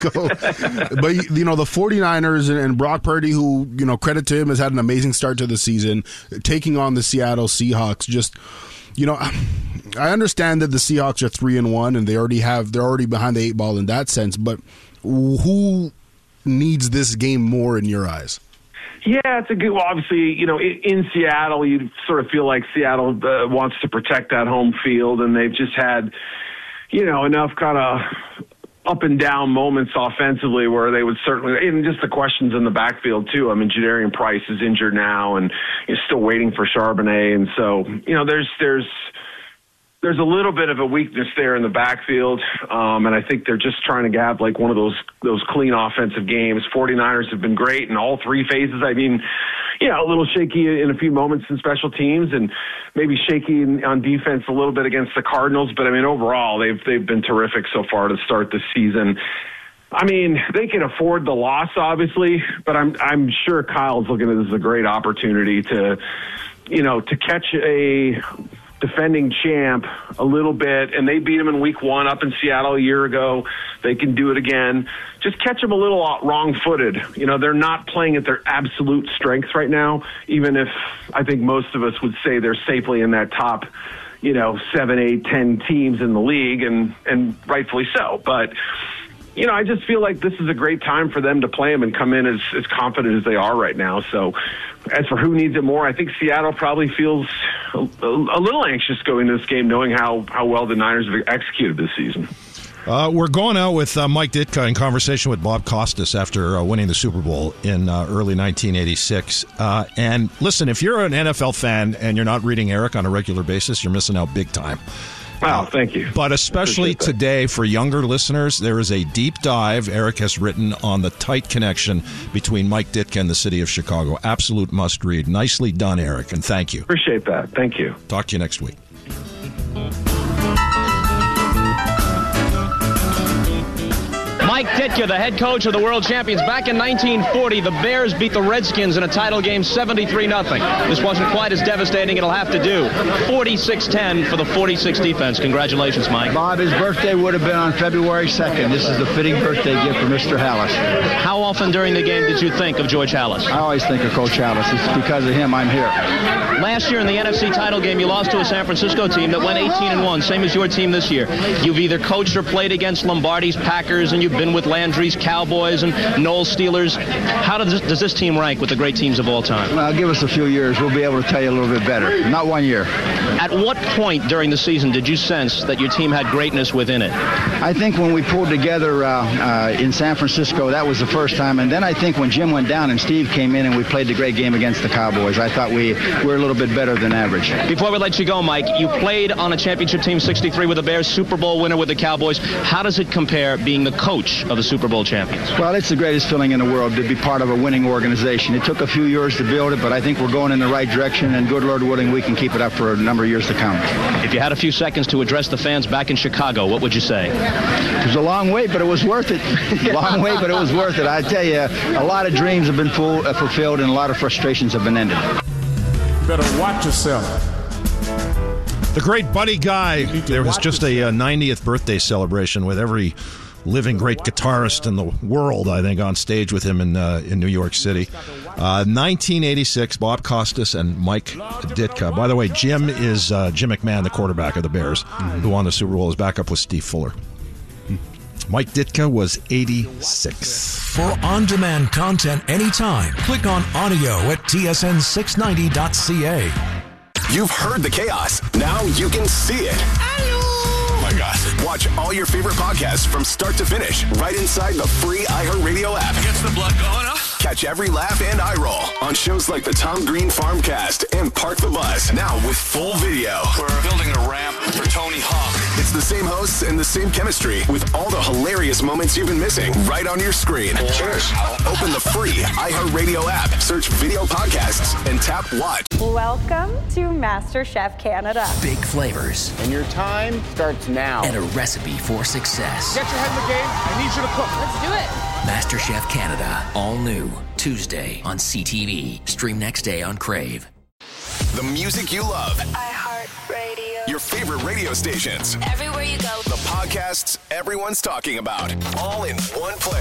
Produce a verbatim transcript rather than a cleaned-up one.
Francisco. But, you know, the 49ers and, and Brock Purdy, who, you know, credit to him, has had an amazing start to the season, taking on the Seattle Seahawks. Just, you know, I understand that the Seahawks are three and one and they already have, they're already behind the eight ball in that sense, but who needs this game more in your eyes? Yeah, it's a good. Well, obviously, you know, in, in Seattle, you sort of feel like Seattle uh, wants to protect that home field, and they've just had, you know, enough kind of up and down moments offensively where they would certainly, and just the questions in the backfield too. I mean, Jadarian Price is injured now, and he's still waiting for Charbonnet, and so you know, there's there's. There's a little bit of a weakness there in the backfield, um, and I think they're just trying to have like one of those those clean offensive games. 49ers have been great in all three phases. I mean, you know, a little shaky in a few moments in special teams, and maybe shaky in, on defense a little bit against the Cardinals. But I mean, overall, they've they've been terrific so far to start the season. I mean, they can afford the loss, obviously, but I'm I'm sure Kyle's looking at this as a great opportunity to, you know, to catch a defending champ a little bit, and they beat him in week one up in Seattle a year ago. They can do it again. Just catch them a little wrong-footed. You know, they're not playing at their absolute strengths right now, even if I think most of us would say they're safely in that top, you know, seven, eight, ten teams in the league, and, and rightfully so. But, you know, I just feel like this is a great time for them to play them and come in as, as confident as they are right now. So as for who needs it more, I think Seattle probably feels a, a little anxious going into this game, knowing how, how well the Niners have executed this season. Uh, we're going out with uh, Mike Ditka in conversation with Bob Costas after uh, winning the Super Bowl in uh, early nineteen eighty-six. Uh, and listen, if you're an N F L fan and you're not reading Eric on a regular basis, you're missing out big time. Wow, thank you. But especially today, for younger listeners, there is a deep dive Eric has written on the tight connection between Mike Ditka and the city of Chicago. Absolute must read. Nicely done, Eric, and thank you. Appreciate that. Thank you. Talk to you next week. Mike Ditka, the head coach of the world champions. Back in nineteen forty, the Bears beat the Redskins in a title game seventy-three nothing. This wasn't quite as devastating it'll have to do. forty-six ten for the forty-six defense. Congratulations, Mike. Bob, his birthday would have been on February second. This is the fitting birthday gift for Mister Hallis. How often during the game did you think of George Hallis? I always think of Coach Hallis. It's because of him I'm here. Last year in the N F C title game, you lost to a San Francisco team that went eighteen and one, same as your team this year. You've either coached or played against Lombardi's Packers, and you've been with Landry's Cowboys and Noel Steelers. How does this, does this team rank with the great teams of all time? Well, give us a few years. We'll be able to tell you a little bit better. Not one year. At what point during the season did you sense that your team had greatness within it? I think when we pulled together uh, uh, in San Francisco, that was the first time. And then I think when Jim went down and Steve came in and we played the great game against the Cowboys, I thought we were a little bit better than average. Before we let you go, Mike, you played on a championship team, sixty-three with the Bears, Super Bowl winner with the Cowboys. How does it compare being the coach of the Super Bowl champions? Well, it's the greatest feeling in the world to be part of a winning organization. It took a few years to build it, but I think we're going in the right direction, and good Lord willing, we can keep it up for a number of years to come. If you had a few seconds to address the fans back in Chicago, what would you say? It was a long wait, but it was worth it. Long wait, but it was worth it. I tell you, a lot of dreams have been full, uh, fulfilled, and a lot of frustrations have been ended. You better watch yourself. The great Buddy Guy. There was just a uh, ninetieth birthday celebration with every living great guitarist in the world, I think, on stage with him in uh, in New York City. Uh, nineteen eighty-six, Bob Costas and Mike Ditka. By the way, Jim is uh, Jim McMahon, the quarterback of the Bears, mm-hmm. who won the Super Bowl. His backup was Steve Fuller. Mike Ditka was eighty-six. For on-demand content anytime, click on audio at T S N six ninety dot C A. You've heard the chaos. Now you can see it. Oh my God. Watch all your favorite podcasts from start to finish right inside the free iHeartRadio app. Gets the blood going up. Catch every laugh and eye roll on shows like the Tom Green Farmcast and Park the Bus. Now with full video. We're building a ramp for Tony Hawk. It's the same hosts and the same chemistry with all the hilarious moments you've been missing right on your screen. Cheers. Open the free iHeartRadio app, search video podcasts, and tap watch. Welcome to MasterChef Canada. Big flavors. And your time starts now. And a recipe for success. Get your head in the game. I need you to cook. Let's do it. MasterChef Canada. All new. Tuesday on C T V. Stream next day on Crave. The music you love. iHeartRadio. Your favorite radio stations. Everywhere you go. The podcast. podcasts everyone's talking about, all in one place.